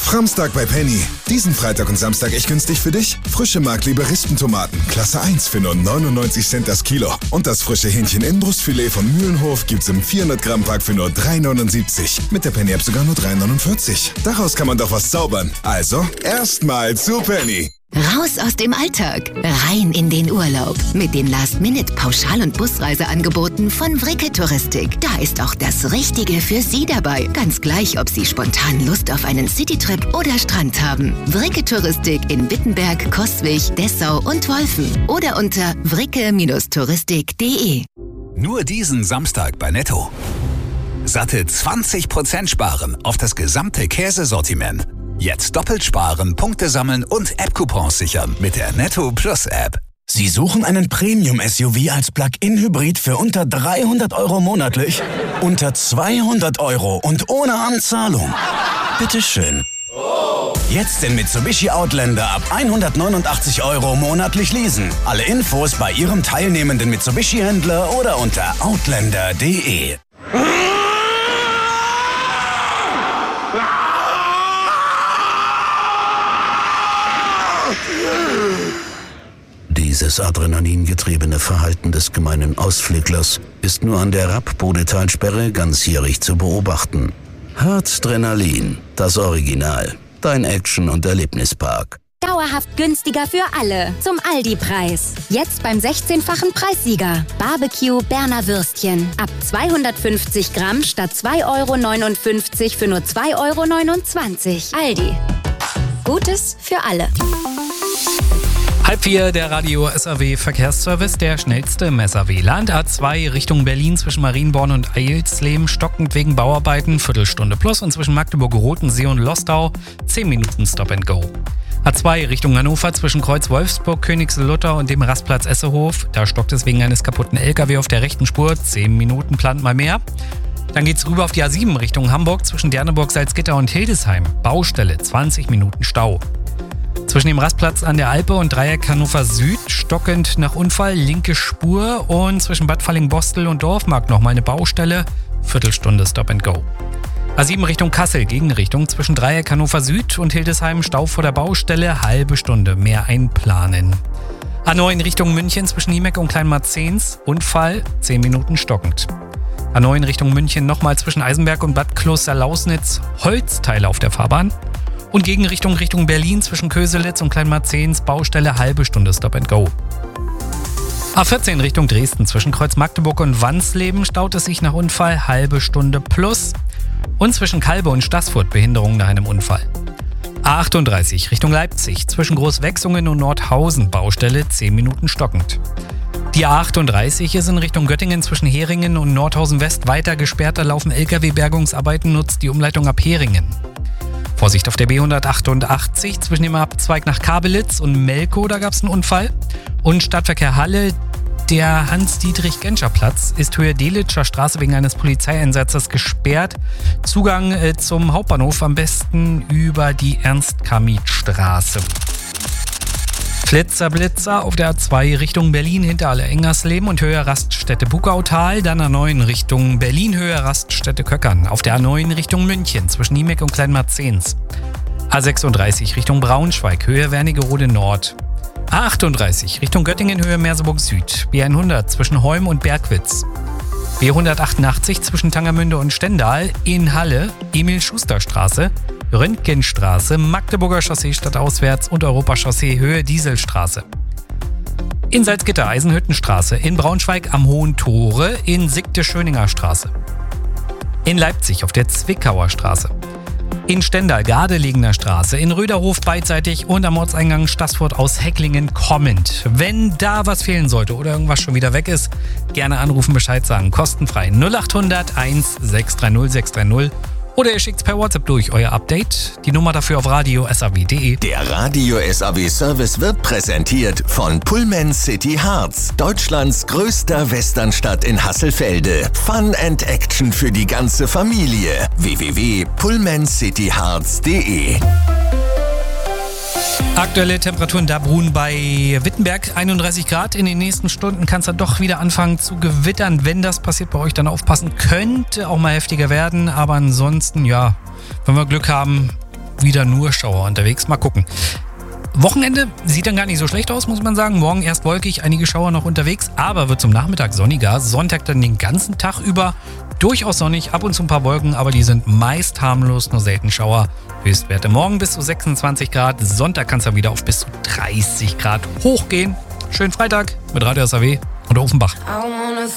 Framstag bei Penny. Diesen Freitag und Samstag echt günstig für dich. Frische Marktliebe Rispentomaten, Klasse 1 für nur 99 Cent das Kilo. Und das frische Hähnchen-Innenbrustfilet von Mühlenhof gibt's im 400-Gramm-Pack für nur 3,79. Mit der Penny-App sogar nur 3,49. Daraus kann man doch was zaubern. Also, erstmal zu Penny. Raus aus dem Alltag, rein in den Urlaub. Mit den Last-Minute-Pauschal- und Busreiseangeboten von Vricke Touristik. Da ist auch das Richtige für Sie dabei. Ganz gleich, ob Sie spontan Lust auf einen Citytrip oder Strand haben. Vricke Touristik in Wittenberg, Coswig, Dessau und Wolfen. Oder unter vricke-touristik.de. Nur diesen Samstag bei Netto. Satte 20% sparen auf das gesamte Käsesortiment. Jetzt doppelt sparen, Punkte sammeln und App-Coupons sichern mit der Netto Plus App. Sie suchen einen Premium-SUV als Plug-in-Hybrid für unter 300 € monatlich? Unter 200 € und ohne Anzahlung? Bitteschön. Jetzt den Mitsubishi Outlander ab 189 € monatlich leasen. Alle Infos bei Ihrem teilnehmenden Mitsubishi-Händler oder unter outlander.de. Dieses adrenalingetriebene Verhalten des gemeinen Ausflüglers ist nur an der Rapp-Bodetalsperre ganzjährig zu beobachten. Herzdrenalin, das Original. Dein Action- und Erlebnispark. Dauerhaft günstiger für alle. Zum Aldi-Preis. Jetzt beim 16-fachen Preissieger. Barbecue Berner Würstchen. Ab 250 Gramm statt 2,59 € für nur 2,29 €. Aldi. Gutes für alle. 3:30, der Radio SAW Verkehrsservice, der schnellste im SAW-Land. A2 Richtung Berlin zwischen Marienborn und Eilsleben stockend wegen Bauarbeiten, Viertelstunde plus. Und zwischen Magdeburg-Rotensee und Lostau 10 Minuten Stop and Go. A2 Richtung Hannover zwischen Kreuz Wolfsburg, Königslutter und dem Rastplatz Essehof. Da stockt es wegen eines kaputten LKW auf der rechten Spur. 10 Minuten plant mal mehr. Dann geht's rüber auf die A7 Richtung Hamburg zwischen Derneburg, Salzgitter und Hildesheim. Baustelle, 20 Minuten Stau. Zwischen dem Rastplatz an der Alpe und Dreieck Hannover Süd stockend nach Unfall, linke Spur. Und zwischen Bad Falling-Bostel und Dorfmarkt nochmal eine Baustelle, Viertelstunde Stop and Go. A7 Richtung Kassel, Gegenrichtung zwischen Dreieck Hannover Süd und Hildesheim, Stau vor der Baustelle, halbe Stunde mehr einplanen. A9 Richtung München zwischen Niemeck und Kleinmarzens, Unfall, 10 Minuten stockend. A9 Richtung München nochmal zwischen Eisenberg und Bad Kloster-Lausnitz, Holzteile auf der Fahrbahn. Und Gegenrichtung Richtung Berlin zwischen Köselitz und Kleinmarzens, Baustelle, halbe Stunde Stop and Go. A14 Richtung Dresden zwischen Kreuz Magdeburg und Wansleben staut es sich nach Unfall, halbe Stunde plus. Und zwischen Kalbe und Staßfurt Behinderung nach einem Unfall. A38 Richtung Leipzig zwischen Großwechsungen und Nordhausen, Baustelle, 10 Minuten stockend. Die A38 ist in Richtung Göttingen zwischen Heringen und Nordhausen West weiter gesperrt, da laufen Lkw-Bergungsarbeiten, nutzt die Umleitung ab Heringen. Vorsicht auf der B188 zwischen dem Abzweig nach Kabelitz und Melkow, da gab es einen Unfall. Und Stadtverkehr Halle, der Hans-Dietrich-Genscher-Platz ist Höhe Delitscher Straße wegen eines Polizeieinsatzes gesperrt. Zugang zum Hauptbahnhof am besten über die Ernst-Kamit-Straße. Flitzer-Blitzer auf der A2 Richtung Berlin hinter Alle-Engersleben und Höhe Raststätte Bugautal, dann A9 Richtung Berlin, Höhe Raststätte Köckern. Auf der A9 Richtung München zwischen Niemeck und Kleinmarzens. A36 Richtung Braunschweig, Höhe Wernigerode Nord. A38 Richtung Göttingen, Höhe Merseburg Süd. B100 zwischen Holm und Bergwitz. B188 zwischen Tangermünde und Stendal. In Halle, Emil-Schuster-Straße. Röntgenstraße, Magdeburger Chaussee stadtauswärts und Europachaussee Höhe Dieselstraße. In Salzgitter Eisenhüttenstraße, in Braunschweig am Hohen Tore, in Siegte Schöninger Straße. In Leipzig auf der Zwickauer Straße. In Stendal Gardelegener Straße, in Röderhof beidseitig und am Ortseingang Staßfurt aus Hecklingen kommend. Wenn da was fehlen sollte oder irgendwas schon wieder weg ist, gerne anrufen, Bescheid sagen, kostenfrei 0800 1630 630. Oder ihr schickt's per WhatsApp durch, euer Update. Die Nummer dafür auf radio.saw.de. Der Radio SAW Service wird präsentiert von Pullman City Harz, Deutschlands größter Westernstadt in Hasselfelde. Fun and Action für die ganze Familie. www.pullmancityharz.de. Aktuelle Temperaturen da Brun bei Wittenberg, 31 Grad. In den nächsten Stunden kann es dann doch wieder anfangen zu gewittern. Wenn das passiert, bei euch dann aufpassen. Könnte auch mal heftiger werden, aber ansonsten, ja, wenn wir Glück haben, wieder nur Schauer unterwegs. Mal gucken. Wochenende sieht dann gar nicht so schlecht aus, muss man sagen. Morgen erst wolkig, einige Schauer noch unterwegs, aber wird zum Nachmittag sonniger. Sonntag dann den ganzen Tag über durchaus sonnig, ab und zu ein paar Wolken, aber die sind meist harmlos, nur selten Schauer. Höchstwerte morgen bis zu 26 Grad. Sonntag kann es dann wieder auf bis zu 30 Grad hochgehen. Schönen Freitag mit Radio SAW und Offenbach.